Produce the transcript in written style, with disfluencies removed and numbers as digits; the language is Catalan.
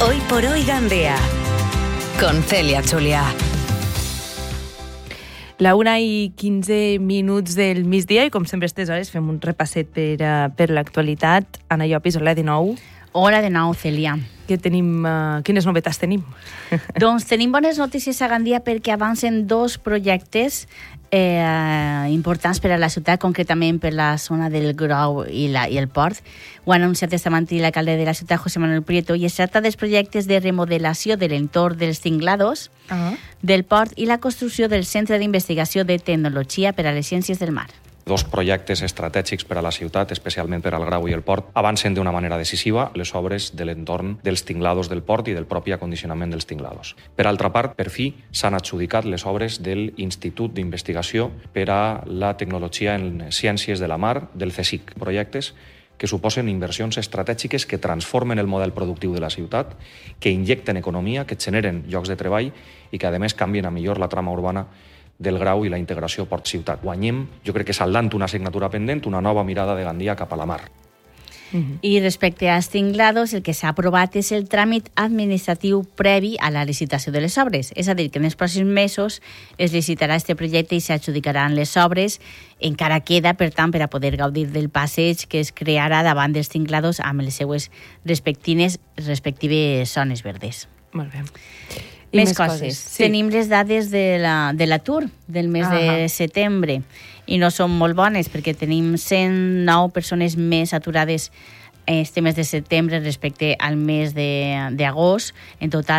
Hoy por hoy Gandea, con Celia Julià. La 1:15 del migdia i com sempre a aquestes hores fem un repasset per l'actualitat. Anna Llopis, hola de nou. Hola de nou, Celia. Quines novetats tenim? Doncs tenim bones notícies a Gandia perquè avancen dos projectes importants per a la ciutat, concretament per la zona del Grau i el port. Ho ha anunciat esta matí l'alcalde de la ciutat, José Manuel Prieto, i es tracta dels projectes de remodelació de l'entorn dels Tinglados, del port i la construcció del Centre d'Investigació de Tecnologia per a les Ciències del Mar. Dos projectes estratègics per a la ciutat, especialment per al Grau i el port, avancen d'una manera decisiva les obres de l'entorn dels Tinglados del port i del propi acondicionament dels Tinglados. Per altra part, per fi, s'han adjudicat les obres de l'Institut d'Investigació per a la Tecnologia en Ciències de la Mar, del CSIC. Projectes que suposen inversions estratègiques que transformen el model productiu de la ciutat, que injecten economia, que generen llocs de treball i que, a més, canvien a millor la trama urbana del Grau i la integració port-ciutat. Guanyem, jo crec que saldant una assignatura pendent, una nova mirada de Gandia cap a la mar. I respecte als Tinglados, el que s'ha aprovat és el tràmit administratiu previ a la licitació de les obres. És a dir, que en els pròxims mesos es licitarà aquest projecte i s'adjudicaran les obres. Encara queda, per tant, per a poder gaudir del passeig que es crearà davant dels Tinglados amb les seues respectives zones verdes. Molt bé. Més coses. Sí. Tenim les dades de l'atur del mes de setembre i no són molt bones perquè tenim 109 persones més aturades este mes de setembre respecte al mes d'agost. En total,